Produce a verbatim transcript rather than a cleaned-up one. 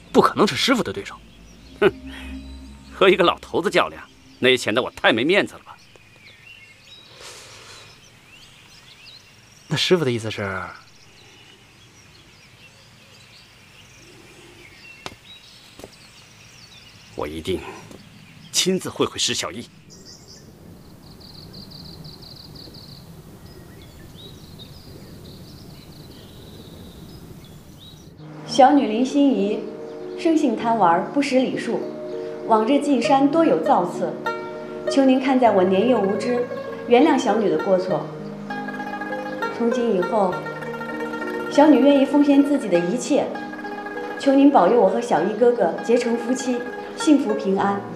不可能是师傅的对手。 哼，和一个老头子较量，那也显得我太没面子了吧？ 那师傅的意思是？ 我一定亲自会会施小艺。 小女林心怡，生性贪玩，不识礼数，往日进山多有造次，求您看在我年幼无知，原谅小女的过错。从今以后，小女愿意奉献自己的一切，求您保佑我和小艺哥哥结成夫妻，幸福平安。